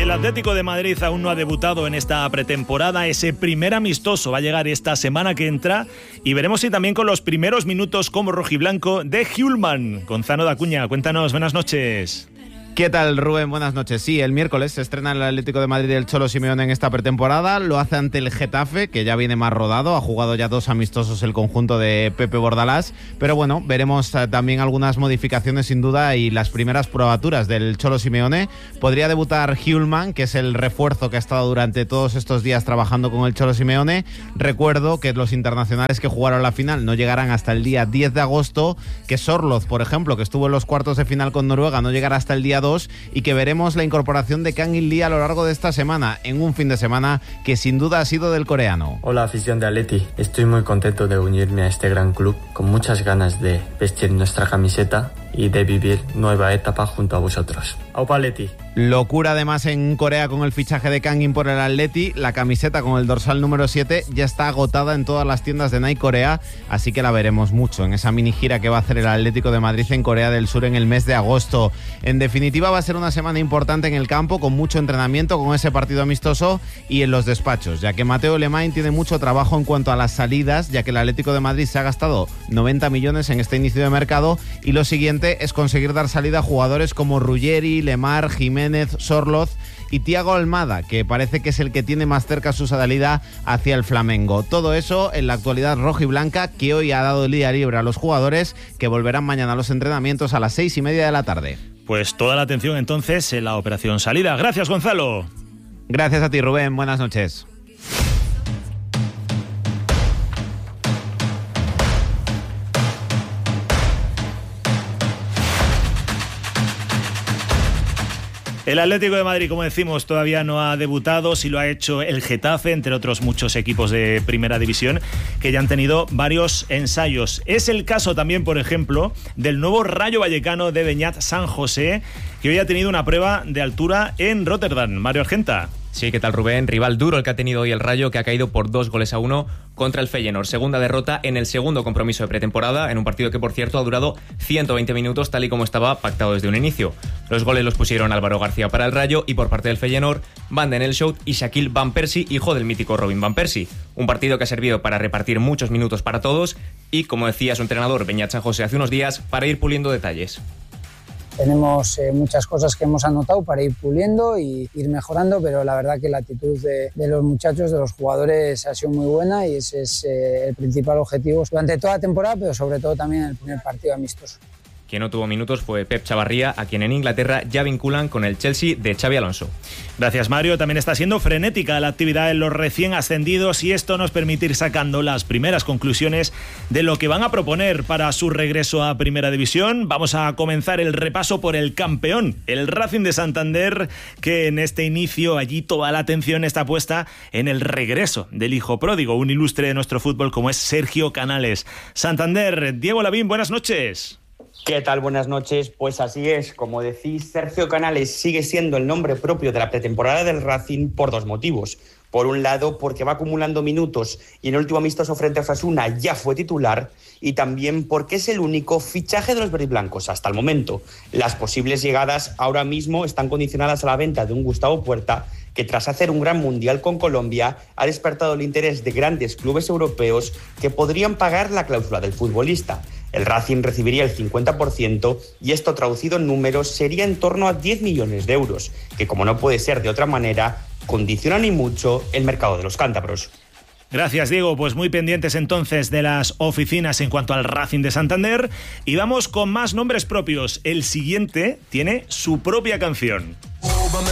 el Atlético de Madrid aún no ha debutado en esta pretemporada. Ese primer amistoso va a llegar esta semana que entra y veremos si también con los primeros minutos como rojiblanco de Hjulmand. Gonzalo Dacuña, cuéntanos, buenas noches. ¿Qué tal, Rubén? Buenas noches. Sí, el miércoles se estrena el Atlético de Madrid del Cholo Simeone en esta pretemporada. Lo hace ante el Getafe, que ya viene más rodado. Ha jugado ya 2 amistosos el conjunto de Pepe Bordalás. Pero bueno, veremos también algunas modificaciones sin duda y las primeras probaturas del Cholo Simeone. Podría debutar Hjulmand, que es el refuerzo que ha estado durante todos estos días trabajando con el Cholo Simeone. Recuerdo que los internacionales que jugaron la final no llegarán hasta el día 10 de agosto, que Sorloth, por ejemplo, que estuvo en los cuartos de final con Noruega, no llegará hasta el día 2, y que veremos la incorporación de Kang In Lee a lo largo de esta semana, en un fin de semana que sin duda ha sido del coreano. Hola, afición de Atleti. Estoy muy contento de unirme a este gran club, con muchas ganas de vestir nuestra camiseta y de vivir nueva etapa junto a vosotros. ¡Aupa Atleti! Locura además en Corea con el fichaje de Kang In por el Atleti. La camiseta con el dorsal número 7 ya está agotada en todas las tiendas de Nike Corea, así que la veremos mucho en esa mini gira que va a hacer el Atlético de Madrid en Corea del Sur en el mes de agosto. En definitiva, va a ser una semana importante en el campo, con mucho entrenamiento, con ese partido amistoso y en los despachos, ya que Mateo Alemany tiene mucho trabajo en cuanto a las salidas, ya que el Atlético de Madrid se ha gastado 90 millones en este inicio de mercado y lo siguiente es conseguir dar salida a jugadores como Ruggeri, Lemar, Jiménez, Sorloth y Thiago Almada, que parece que es el que tiene más cerca su salida hacia el Flamengo. Todo eso en la actualidad rojiblanca, que hoy ha dado el día libre a los jugadores, que volverán mañana a los entrenamientos a las 6:30 de la tarde. Pues toda la atención entonces en la operación salida. Gracias, Gonzalo. Gracias a ti, Rubén. Buenas noches. El Atlético de Madrid, como decimos, todavía no ha debutado. Sí lo ha hecho el Getafe, entre otros muchos equipos de primera división que ya han tenido varios ensayos. Es el caso también, por ejemplo, del nuevo Rayo Vallecano de Beñat San José, que hoy ha tenido una prueba de altura en Rotterdam. Mario Argenta. Sí, ¿qué tal, Rubén? Rival duro el que ha tenido hoy el Rayo, que ha caído por 2-1 contra el Feyenoord. Segunda derrota en el segundo compromiso de pretemporada, en un partido que, por cierto, ha durado 120 minutos, tal y como estaba pactado desde un inicio. Los goles los pusieron Álvaro García para el Rayo y por parte del Feyenoord, Van den Elshout y Shaquille Van Persie, hijo del mítico Robin Van Persie. Un partido que ha servido para repartir muchos minutos para todos y, como decía su entrenador Beñat San José hace unos días, para ir puliendo detalles. Tenemos muchas cosas que hemos anotado para ir puliendo y ir mejorando, pero la verdad que la actitud de los muchachos, de los jugadores, ha sido muy buena y ese es el principal objetivo durante toda la temporada, pero sobre todo también en el primer partido amistoso. Quien no tuvo minutos fue Pep Chavarría, a quien en Inglaterra ya vinculan con el Chelsea de Xabi Alonso. Gracias, Mario. También está siendo frenética la actividad en los recién ascendidos y esto nos permite ir sacando las primeras conclusiones de lo que van a proponer para su regreso a Primera División. Vamos a comenzar el repaso por el campeón, el Racing de Santander, que en este inicio allí toda la atención está puesta en el regreso del hijo pródigo, un ilustre de nuestro fútbol como es Sergio Canales. Santander, Diego Lavín, buenas noches. ¿Qué tal? Buenas noches. Pues así es, como decís, Sergio Canales sigue siendo el nombre propio de la pretemporada del Racing por 2 motivos. Por un lado, porque va acumulando minutos y en el último amistoso frente a Osasuna ya fue titular, y también porque es el único fichaje de los verdiblancos hasta el momento. Las posibles llegadas ahora mismo están condicionadas a la venta de un Gustavo Puerta, que tras hacer un gran mundial con Colombia ha despertado el interés de grandes clubes europeos que podrían pagar la cláusula del futbolista. El Racing recibiría el 50% y esto, traducido en números, sería en torno a 10 millones de euros, que, como no puede ser de otra manera, condicionan y mucho el mercado de los cántabros. Gracias, Diego. Pues muy pendientes entonces de las oficinas en cuanto al Racing de Santander, y vamos con más nombres propios. El siguiente tiene su propia canción.